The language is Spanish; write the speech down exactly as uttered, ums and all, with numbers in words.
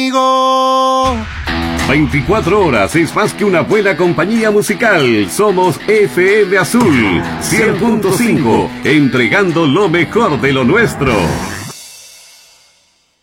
conmigo. veinticuatro horas es más que una buena compañía musical. Somos F M Azul cien punto cinco, entregando lo mejor de lo nuestro.